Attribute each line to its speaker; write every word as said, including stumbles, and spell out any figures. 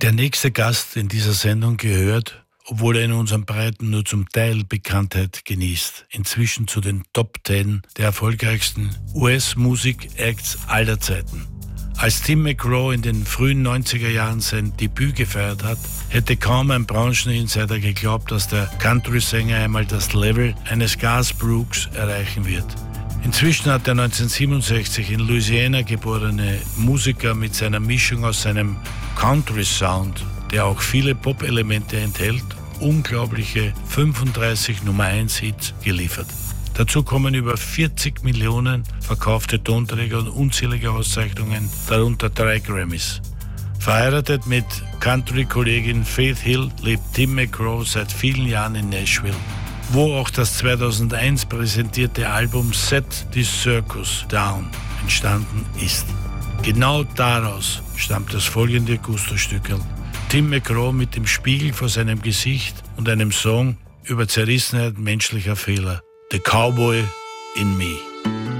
Speaker 1: Der nächste Gast in dieser Sendung gehört, obwohl er in unseren Breiten nur zum Teil Bekanntheit genießt, inzwischen zu den Top Ten der erfolgreichsten U S-Musik-Acts aller Zeiten. Als Tim McGraw in den frühen neunziger Jahren sein Debüt gefeiert hat, hätte kaum ein Brancheninsider geglaubt, dass der Country-Sänger einmal das Level eines Garth Brooks erreichen wird. Inzwischen hat der neunzehnhundertsiebenundsechzig in Louisiana geborene Musiker mit seiner Mischung aus seinem Country-Sound, der auch viele Pop-Elemente enthält, unglaubliche fünfunddreißig Nummer eins Hits geliefert. Dazu kommen über vierzig Millionen verkaufte Tonträger und unzählige Auszeichnungen, darunter drei Grammys. Verheiratet mit Country-Kollegin Faith Hill lebt Tim McGraw seit vielen Jahren in Nashville, wo auch das zweitausendeins präsentierte Album Set This Circus Down entstanden ist. Genau daraus stammt das folgende Gusto-Stückerl. Tim McGraw mit dem Spiegel vor seinem Gesicht und einem Song über Zerrissenheit menschlicher Fehler. The Cowboy in Me.